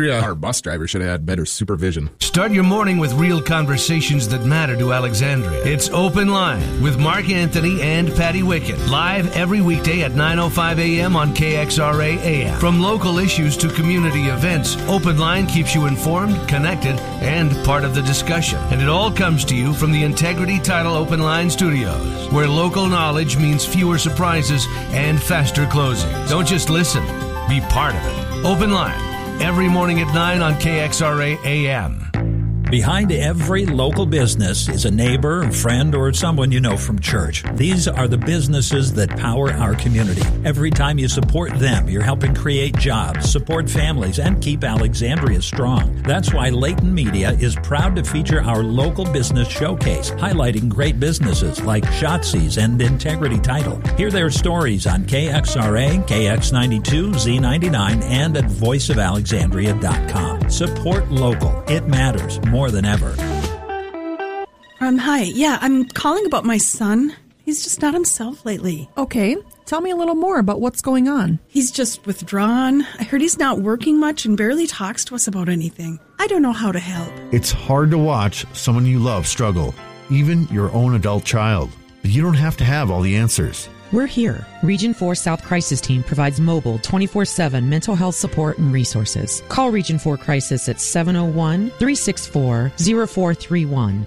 Alexandria. Our bus driver should have had better supervision. Start your morning with real conversations that matter to Alexandria. It's Open Line with Mark Anthony and Patty Wickett. Live every weekday at nine oh five a.m. on K X R A A M. From local issues to community events, Open Line keeps you informed, connected, and part of the discussion. And it all comes to you from the Integrity Title Open Line Studios, where local knowledge means fewer surprises and faster closing. Don't just listen, be part of it. Open Line, every morning at nine on K X R A A M. Behind every local business is a neighbor, a friend, or someone you know from church. These are the businesses that power our community. Every time you support them, you're helping create jobs, support families, and keep Alexandria strong. That's why Layton Media is proud to feature our local business showcase, highlighting great businesses like Shotzi's and Integrity Title. Hear their stories on K X R A, K X ninety-two, Z ninety-nine, and at voice of alexandria dot com. Support local. It matters more than ever. Um, hi. Yeah, I'm calling about my son. He's just not himself lately. Okay. Tell me a little more about what's going on. He's just withdrawn. I heard he's not working much and barely talks to us about anything. I don't know how to help. It's hard to watch someone you love struggle, even your own adult child. But you don't have to have all the answers. We're here. Region four South Crisis Team provides mobile twenty-four seven mental health support and resources. Call Region four Crisis at seven oh one, three six four, oh four three one.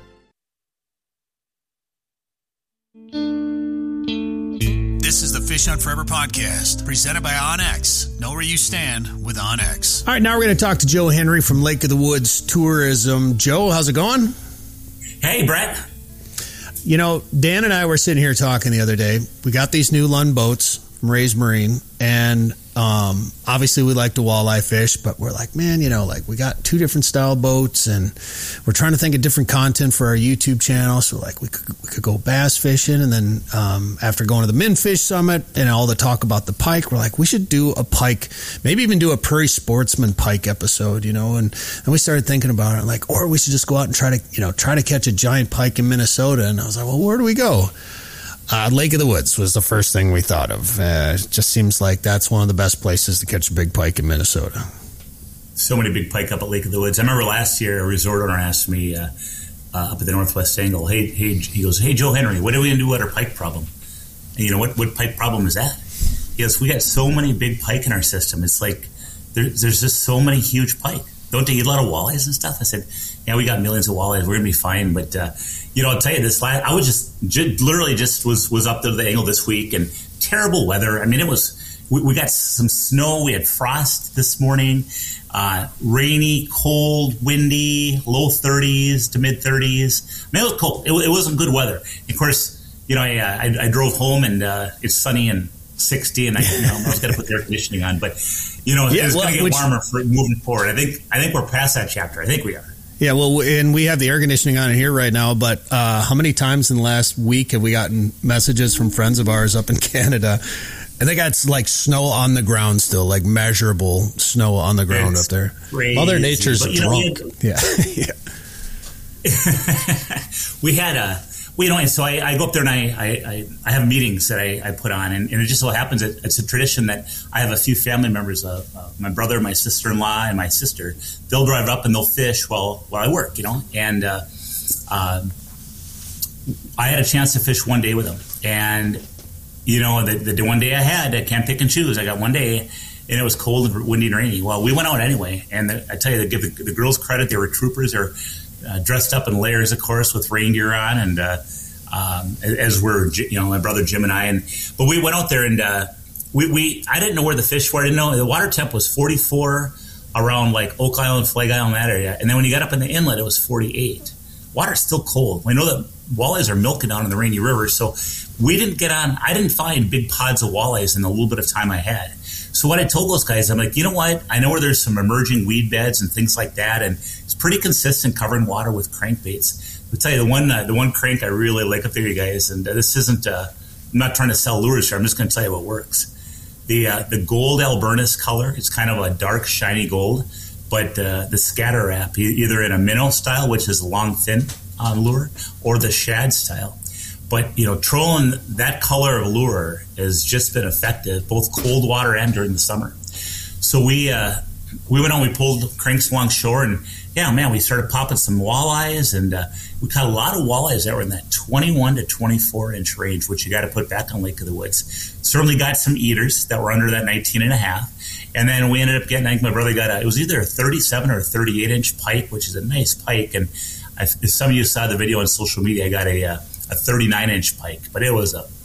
This is the Fish Hunt Forever podcast, presented by OnX. Know where you stand with OnX. All right, now we're going to talk to Joe Henry from Lake of the Woods Tourism. Joe, how's it going? Hey, Brett. You know, Dan and I were sitting here talking the other day. We got these new Lund boats from Ray's Marine, and um, obviously we like to walleye fish, but we're like, man, you know, like we got two different style boats, and we're trying to think of different content for our YouTube channel. So like we could, we could go bass fishing, and then um, after going to the Minfish Summit and all the talk about the pike, we're like, we should do a pike, maybe even do a Prairie Sportsman pike episode, you know, and, and we started thinking about it, like, or we should just go out and try to, you know, try to catch a giant pike in Minnesota. And I was like, well, where do we go? Uh, Lake of the Woods was the first thing we thought of. Uh, it just seems like that's one of the best places to catch a big pike in Minnesota. So many big pike up at Lake of the Woods. I remember last year a resort owner asked me uh, uh, up at the Northwest Angle, hey, hey, he goes, hey, Joe Henry, what are we going to do with our pike problem? And you know, what, what pike problem is that? He goes, we got so many big pike in our system. It's like there, there's just so many huge pike. Don't they eat a lot of walleyes and stuff? I said, yeah, we got millions of walleyes. We're going to be fine. But, uh, you know, I'll tell you this, last, I was just, just literally just was, was up to the Angle this week, and terrible weather. I mean, it was, we, we got some snow. We had frost this morning, uh, rainy, cold, windy, low thirties to mid thirties. I mean, it was cold. It, it wasn't good weather. Of course, you know, I, I, I drove home, and uh, it's sunny and sixty, and I, you know, I was going to put the air conditioning on, but you know, yeah, it's well, going to get which, warmer for moving forward. I think, I think we're past that chapter. I think we are. Yeah, well, and we have the air conditioning on in here right now, but uh, how many times in the last week have we gotten messages from friends of ours up in Canada, and they got like snow on the ground still, like measurable snow on the ground it's up there. Crazy. Mother Nature's but, drunk. Know, we had, yeah. yeah. we had a, well, you know, and so I, I go up there and I, I, I have meetings that I, I put on, and, and it just so happens that it's a tradition that I have a few family members, uh, uh, my brother, my sister-in-law, and my sister. They'll drive up and they'll fish while while I work, you know. And uh, uh, I had a chance to fish one day with them, and you know, the, the one day I had, I can't pick and choose. I got one day, and it was cold and windy and rainy. Well, we went out anyway, and the, I tell you, they give the, the girls credit. They were troopers. They're Uh, dressed up in layers, of course, with reindeer on, and uh, um, as were, you know, my brother Jim and I. And but we went out there, and uh, we, we I didn't know where the fish were. I didn't know the water temp was forty-four around like Oak Island, Flag Island, that area. And then when you got up in the inlet, it was forty-eight. Water's still cold. We know that walleyes are milking down in the Rainy River, so we didn't get on. I didn't find big pods of walleyes in the little bit of time I had. So what I told those guys, I'm like, you know what? I know where there's some emerging weed beds and things like that, and it's pretty consistent covering water with crankbaits. I'll tell you, the one uh, the one crank I really like up there, you guys, and uh, this isn't, uh, I'm not trying to sell lures here. I'm just going to tell you what works. The uh, the gold Albernis color, it's kind of a dark, shiny gold, but uh, the scatter wrap, either in a minnow style, which is a long, thin uh, lure, or the shad style. But, you know, trolling that color of lure has just been effective, both cold water and during the summer. So we uh, we went on, we pulled cranks along shore, and yeah, man, we started popping some walleyes, and uh, we caught a lot of walleyes that were in that twenty-one to twenty-four inch range, which you got to put back on Lake of the Woods. Certainly got some eaters that were under that nineteen and a half. And then we ended up getting, I think my brother got a, it was either a thirty-seven or a thirty-eight inch pike, which is a nice pike. And I, if some of you saw the video on social media, I got a, a thirty-nine inch pike, but it was a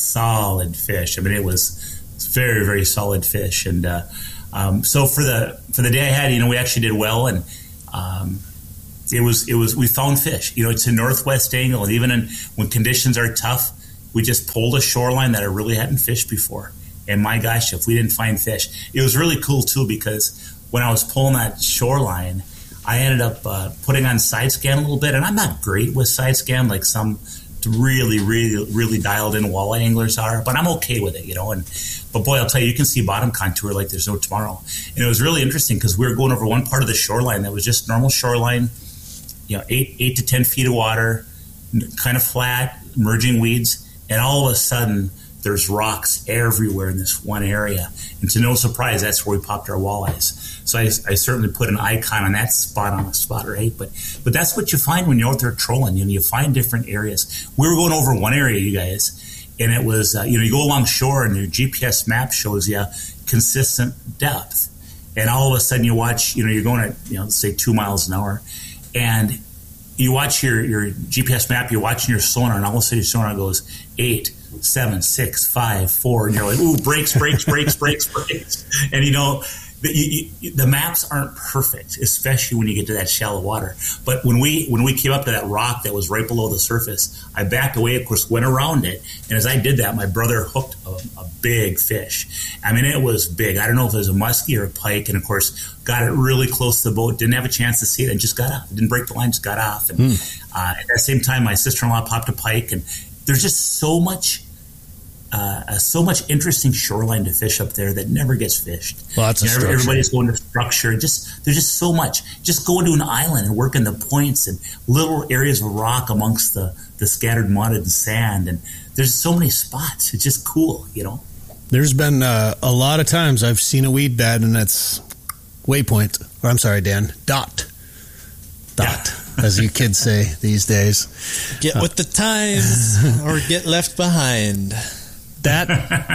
solid fish. I mean, it was very, very solid fish. And uh, um, so for the for the day I had, you know, we actually did well, and um, it was it was we found fish. You know, it's a northwest angle, and even in, when conditions are tough, we just pulled a shoreline that I really hadn't fished before. And my gosh, if we didn't find fish, it was really cool too, because when I was pulling that shoreline, I ended up uh, putting on side scan a little bit, and I'm not great with side scan like some really, really, really dialed in walleye anglers are, but I'm okay with it, you know. And but boy, I'll tell you, you can see bottom contour like there's no tomorrow. And it was really interesting because we were going over one part of the shoreline that was just normal shoreline, you know, eight eight to ten feet of water, kind of flat, emerging weeds, and all of a sudden there's rocks everywhere in this one area. And to no surprise, that's where we popped our walleyes. So I, I certainly put an icon on that spot on the spot, right? But but that's what you find when you're out there trolling. You know, you find different areas. We were going over one area, you guys, and it was, uh, you know, you go along shore and your G P S map shows you consistent depth. And all of a sudden you watch, you know, you're going at, you know, say two miles an hour, and you watch your, your G P S map, you're watching your sonar, and all of a sudden your sonar goes eight, seven, six, five, four, and you're like, ooh, brakes, brakes, brakes, brakes, brakes. And, you know, the, you, you, the maps aren't perfect, especially when you get to that shallow water. But when we when we came up to that rock that was right below the surface, I backed away, of course, went around it. And as I did that, my brother hooked a, a big fish. I mean, it was big. I don't know if it was a muskie or a pike. And, of course, got it really close to the boat. Didn't have a chance to see it and just got off. Didn't break the line, just got off. And mm. uh, at that same time, my sister-in-law popped a pike. And there's just so much Uh, so much interesting shoreline to fish up there that never gets fished. Lots of you know, structure. Everybody's going to structure. Just there's just so much. Just go into an island and work in the points and little areas of rock amongst the, the scattered mud and sand. And there's so many spots. It's just cool, you know. There's been uh, a lot of times I've seen a weed bed and it's waypoint, or I'm sorry, Dan, dot. Dot. Yeah. As you kids say these days. Get uh, with the times or get left behind. That,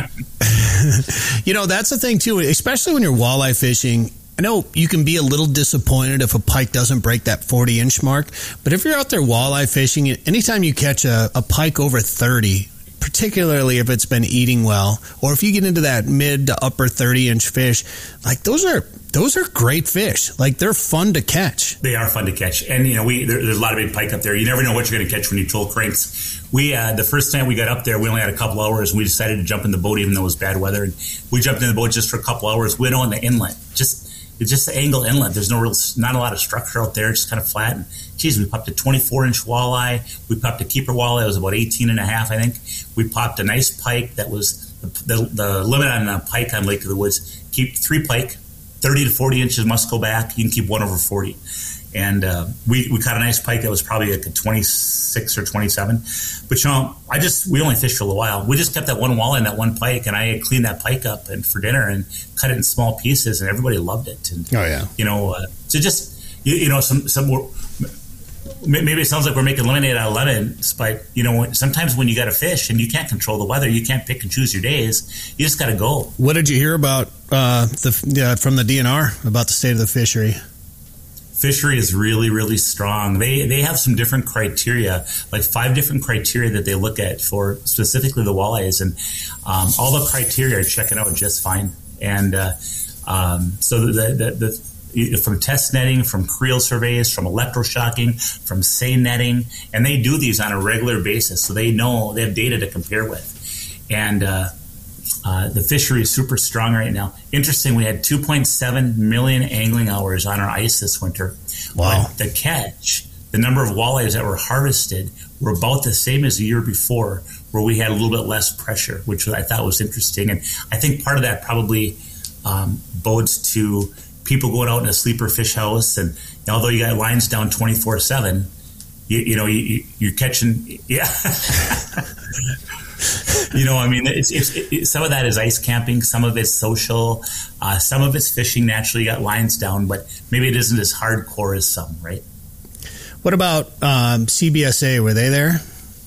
you know, that's the thing too, especially when you're walleye fishing. I know you can be a little disappointed if a pike doesn't break that forty inch mark, but if you're out there walleye fishing, anytime you catch a, a pike over thirty, particularly if it's been eating well, or if you get into that mid to upper thirty inch fish, like those are those are great fish. Like they're fun to catch. They are fun to catch, and you know we there, there's a lot of big pike up there. You never know what you're going to catch when you troll cranks. We uh, the first time we got up there, we only had a couple hours. And we decided to jump in the boat, even though it was bad weather. And we jumped in the boat just for a couple hours. We went on the inlet, just it's just the angle inlet. There's no real, not a lot of structure out there, just kind of flat. And geez, we popped a twenty-four inch walleye. We popped a keeper walleye. It was about eighteen and a half, I think. We popped a nice pike that was the, the, the limit on a pike on Lake of the Woods. Keep three pike, thirty to forty inches must go back. You can keep one over forty. And uh, we, we caught a nice pike that was probably like a twenty-six or twenty-seven. But, you know, I just, we only fished for a little while. We just kept that one walleye and that one pike, and I cleaned that pike up and for dinner and cut it in small pieces, and everybody loved it. And, oh, yeah. You know, uh, so just, you, you know, some, some more, maybe it sounds like we're making lemonade out of lemons, but, you know, sometimes when you got to fish and you can't control the weather, you can't pick and choose your days, you just got to go. What did you hear about uh, the uh, from the D N R about the state of the fishery? Fishery is really, really strong. They they have some different criteria, like five different criteria that they look at for specifically the walleyes, and um, all the criteria are checking out just fine. And uh, um, so the, the, the from test netting, from creel surveys, from electroshocking, from seine netting, and they do these on a regular basis, so they know they have data to compare with. And uh, Uh, the fishery is super strong right now. Interesting, we had two point seven million angling hours on our ice this winter. Wow. But the catch, the number of walleyes that were harvested were about the same as the year before, where we had a little bit less pressure, which I thought was interesting. And I think part of that probably um, bodes to people going out in a sleeper fish house. And although you got lines down twenty-four seven, you, you know, you, you're catching, yeah. You know, I mean, it's, it's, it, some of that is ice camping, some of it's social, uh, some of it's fishing. Naturally, you got lines down, but maybe it isn't as hardcore as some, right? What about um, C B S A? Were they there?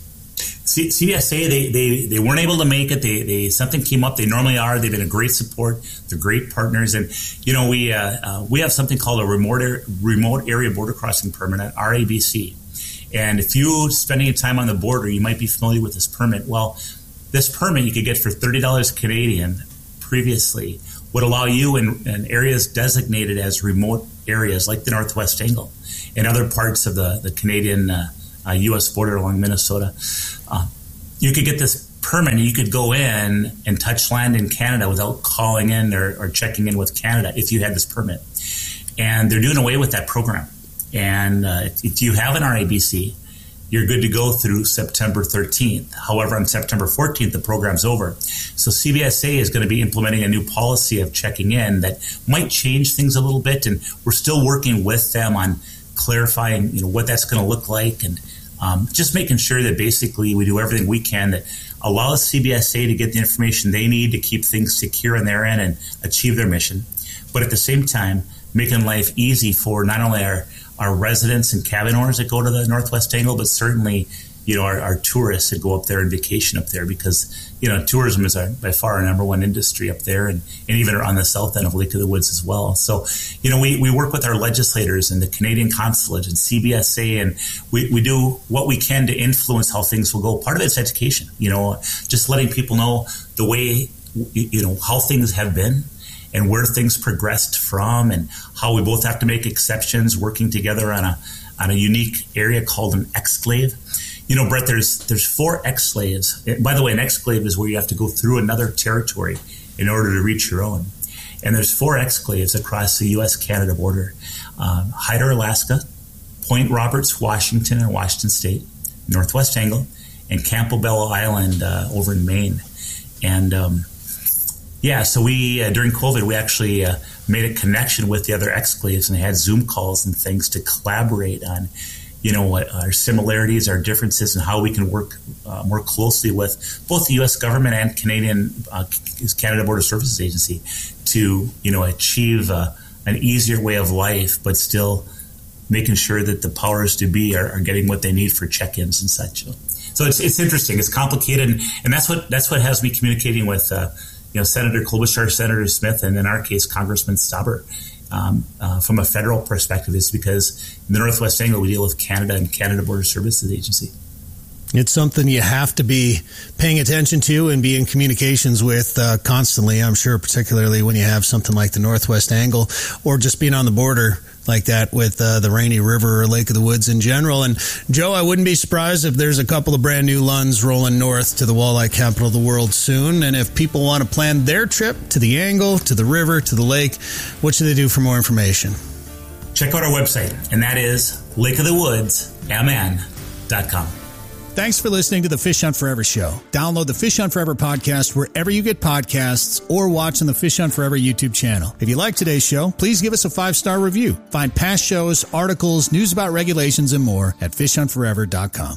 C- CBSA, they, they, they weren't able to make it. They, they something came up. They normally are. They've been a great support. They're great partners. And, you know, we uh, uh, we have something called a remote, er- remote area border crossing permit, R A B C. And if you're spending your time on the border, you might be familiar with this permit. Well, this permit you could get for thirty dollars Canadian previously would allow you in, in areas designated as remote areas like the Northwest Angle and other parts of the, the Canadian uh, uh, U S border along Minnesota. Uh, you could get this permit and you could go in and touch land in Canada without calling in or, or checking in with Canada if you had this permit. And they're doing away with that program. And uh, if you have an R A B C, you're good to go through September thirteenth. However, on September fourteenth, the program's over. So C B S A is going to be implementing a new policy of checking in that might change things a little bit. And we're still working with them on clarifying, you know, what that's going to look like and um, just making sure that basically we do everything we can that allows C B S A to get the information they need to keep things secure on their end and achieve their mission. But at the same time, making life easy for not only our our residents and cabin owners that go to the Northwest Angle, but certainly, you know, our, our tourists that go up there and vacation up there because, you know, tourism is our, by far our number one industry up there and, and even on the south end of Lake of the Woods as well. So, you know, we, we work with our legislators and the Canadian Consulate and C B S A, and we, we do what we can to influence how things will go. Part of it's education, you know, just letting people know the way, you know, how things have been and where things progressed from and how we both have to make exceptions working together on a on a unique area called an exclave. You know, Brett, there's there's four exclaves. By the way, an exclave is where you have to go through another territory in order to reach your own. And there's four exclaves across the U S Canada border. Um, Hyder, Alaska, Point Roberts, Washington and Washington State, Northwest Angle, and Campbell Island uh, over in Maine. And um Yeah, so we, uh, during COVID, we actually uh, made a connection with the other exclaves and had Zoom calls and things to collaborate on, you know, what our similarities, our differences, and how we can work uh, more closely with both the U S government and Canadian uh, Canada Border Services Agency to, you know, achieve uh, an easier way of life, but still making sure that the powers to be are, are getting what they need for check-ins and such. So it's it's interesting, it's complicated, and, and that's what that's what has me communicating with. Uh, You know, Senator Klobuchar, Senator Smith, and in our case, Congressman Stauber, um, uh, from a federal perspective, is because in the Northwest Angle, we deal with Canada and Canada Border Services Agency. It's something you have to be paying attention to and be in communications with uh, constantly, I'm sure, particularly when you have something like the Northwest Angle or just being on the border like that with uh, the Rainy River or Lake of the Woods in general. And, Joe, I wouldn't be surprised if there's a couple of brand new Lunds rolling north to the walleye capital of the world soon. And if people want to plan their trip to the Angle, to the river, to the lake, what should they do for more information? Check out our website, and that is lake of the woods m n dot com. Thanks for listening to the Fish Hunt Forever show. Download the Fish Hunt Forever podcast wherever you get podcasts or watch on the Fish Hunt Forever YouTube channel. If you like today's show, please give us a five-star review. Find past shows, articles, news about regulations, and more at fish hunt forever dot com.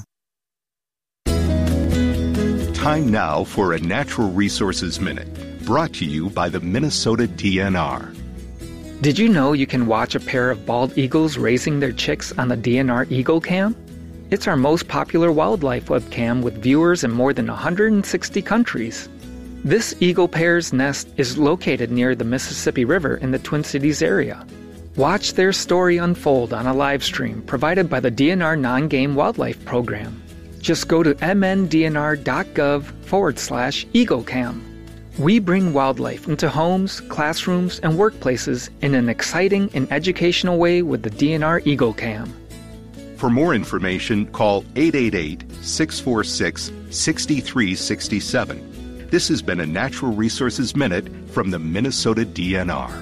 Time now for a Natural Resources Minute, brought to you by the Minnesota D N R. Did you know you can watch a pair of bald eagles raising their chicks on the D N R Eagle Cam? It's our most popular wildlife webcam with viewers in more than one hundred sixty countries. This eagle pair's nest is located near the Mississippi River in the Twin Cities area. Watch their story unfold on a live stream provided by the D N R Non-Game Wildlife Program. Just go to mndnr.gov forward slash EagleCam. We bring wildlife into homes, classrooms, and workplaces in an exciting and educational way with the D N R EagleCam. For more information, call eight eight eight, six four six, six three six seven. This has been a Natural Resources Minute from the Minnesota D N R.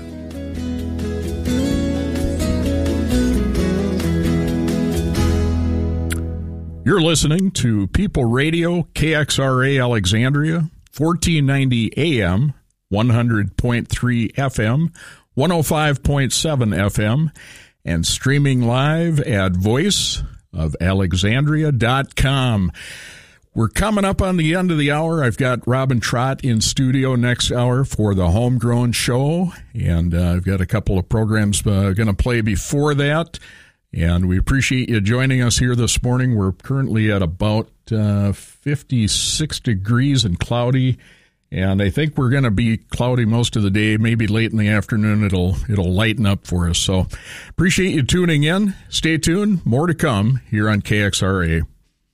You're listening to People Radio, K X R A Alexandria, fourteen ninety A M, one hundred point three F M, one oh five point seven F M, and streaming live at voice of alexandria dot com. We're coming up on the end of the hour. I've got Robin Trott in studio next hour for the Homegrown Show, and uh, I've got a couple of programs uh, going to play before that, and we appreciate you joining us here this morning. We're currently at about uh, fifty-six degrees and cloudy, and I think we're going to be cloudy most of the day. Maybe late in the afternoon it'll it'll lighten up for us. So appreciate you tuning in. Stay tuned. More to come here on K X R A.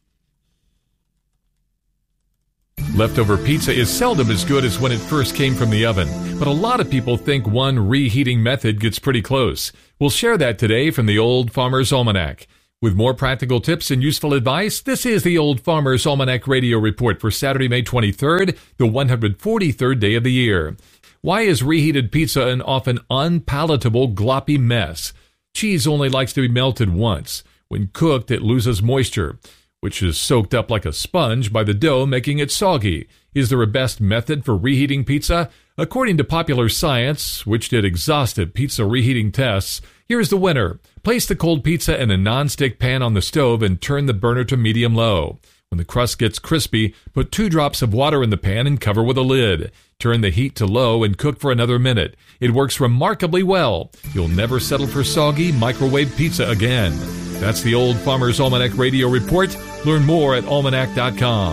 Leftover pizza is seldom as good as when it first came from the oven, but a lot of people think one reheating method gets pretty close. We'll share that today from the Old Farmer's Almanac. With more practical tips and useful advice, this is the Old Farmer's Almanac Radio Report for Saturday, May twenty-third, the one hundred forty-third day of the year. Why is reheated pizza an often unpalatable, gloppy mess? Cheese only likes to be melted once. When cooked, it loses moisture, which is soaked up like a sponge by the dough, making it soggy. Is there a best method for reheating pizza? According to Popular Science, which did exhaustive pizza reheating tests, here's the winner. Place the cold pizza in a non-stick pan on the stove and turn the burner to medium-low. When the crust gets crispy, put two drops of water in the pan and cover with a lid. Turn the heat to low and cook for another minute. It works remarkably well. You'll never settle for soggy microwave pizza again. That's the Old Farmer's Almanac Radio Report. Learn more at almanac dot com.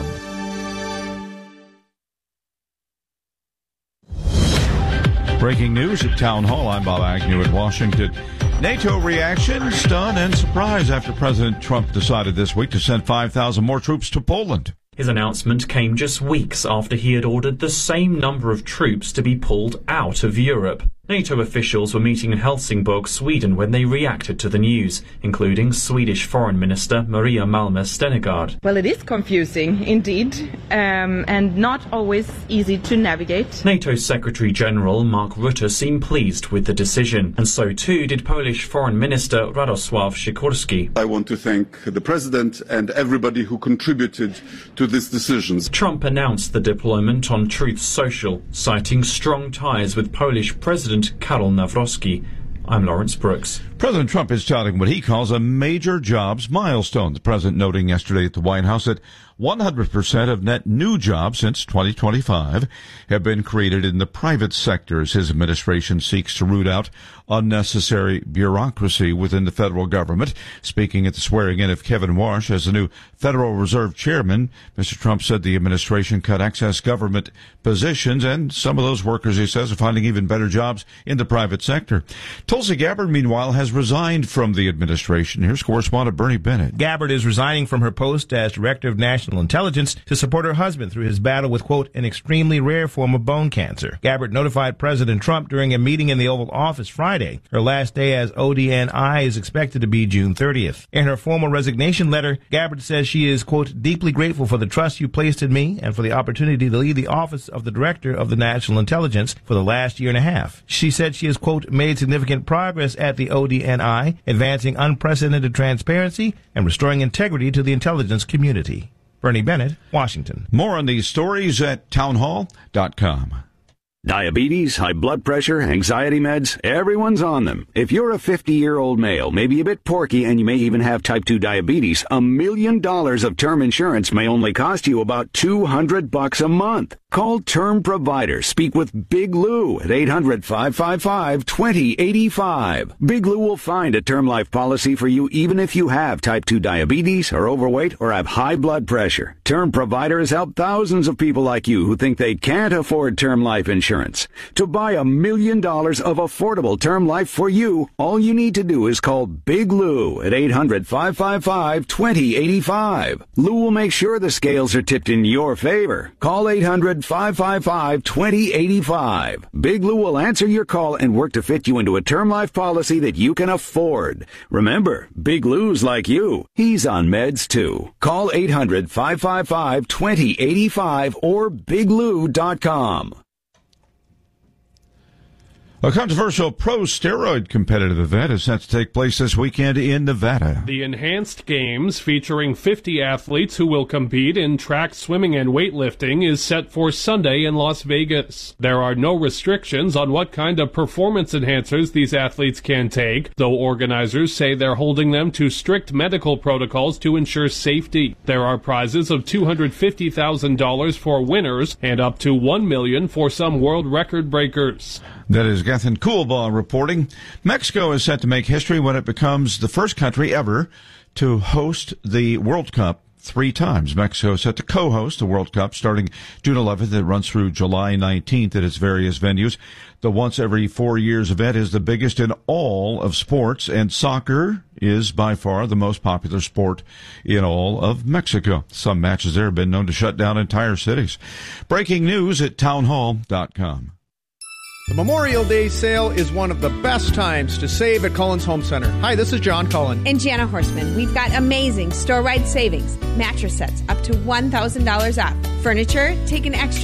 Breaking news at Town Hall. I'm Bob Agnew in Washington. NATO reaction, stun and surprise after President Trump decided this week to send five thousand more troops to Poland. His announcement came just weeks after he had ordered the same number of troops to be pulled out of Europe. NATO officials were meeting in Helsingborg, Sweden, when they reacted to the news, including Swedish Foreign Minister Maria Malmö Stenegard. Well, it is confusing, indeed, um, and not always easy to navigate. NATO Secretary-General Mark Rutte seemed pleased with the decision, and so too did Polish Foreign Minister Radosław Sikorski. I want to thank the President and everybody who contributed to this decision. Trump announced the deployment on Truth Social, citing strong ties with Polish President Karol Nawrocki. I'm Lawrence Brooks. President Trump is touting what he calls a major jobs milestone. The president noting yesterday at the White House that one hundred percent of net new jobs since twenty twenty-five have been created in the private sector as his administration seeks to root out unnecessary bureaucracy within the federal government. Speaking at the swearing-in of Kevin Warsh as the new Federal Reserve Chairman, Mister Trump said the administration cut excess government positions, and some of those workers, he says, are finding even better jobs in the private sector. Tulsi Gabbard, meanwhile, has resigned from the administration. Here's correspondent Bernie Bennett. Gabbard is resigning from her post as Director of National Intelligence to support her husband through his battle with, quote, an extremely rare form of bone cancer. Gabbard notified President Trump during a meeting in the Oval Office Friday. Her last day as O D N I is expected to be June thirtieth. In her formal resignation letter, Gabbard says she is, quote, deeply grateful for the trust you placed in me and for the opportunity to lead the office of the Director of the National Intelligence for the last year and a half. She said she has, quote, made significant progress at the O D N I, advancing unprecedented transparency and restoring integrity to the intelligence community. Bernie Bennett, Washington. More on these stories at town hall dot com. Diabetes, high blood pressure, anxiety meds, everyone's on them. If you're a fifty-year-old male, maybe a bit porky, and you may even have type two diabetes, a million dollars of term insurance may only cost you about two hundred bucks a month. Call Term Provider. Speak with Big Lou at eight hundred, five five five, two zero eight five. Big Lou will find a term life policy for you even if you have type two diabetes, are overweight, or have high blood pressure. Term Provider has helped thousands of people like you who think they can't afford term life insurance. To buy a million dollars of affordable term life for you, all you need to do is call Big Lou at eight hundred, five five five, two zero eight five. Lou will make sure the scales are tipped in your favor. Call eight hundred, five five five, two zero eight five. Big Lou will answer your call and work to fit you into a term life policy that you can afford. Remember, Big Lou's like you. He's on meds too. Call eight hundred, five five five, two zero eight five or big lou dot com. A controversial pro-steroid competitive event is set to take place this weekend in Nevada. The Enhanced Games, featuring fifty athletes who will compete in track, swimming, and weightlifting, is set for Sunday in Las Vegas. There are no restrictions on what kind of performance enhancers these athletes can take, though organizers say they're holding them to strict medical protocols to ensure safety. There are prizes of two hundred fifty thousand dollars for winners and up to one million dollars for some world record breakers. That is Gethin Coolbaugh reporting. Mexico is set to make history when it becomes the first country ever to host the World Cup three times. Mexico is set to co-host the World Cup starting June eleventh. It runs through July nineteenth at its various venues. The once every four years event is the biggest in all of sports, and soccer is by far the most popular sport in all of Mexico. Some matches there have been known to shut down entire cities. Breaking news at townhall dot com. The Memorial Day sale is one of the best times to save at Cullen's Home Center. Hi, this is John Cullen. And Jana Horseman. We've got amazing store-wide savings. Mattress sets up to one thousand dollars off. Furniture, take an extra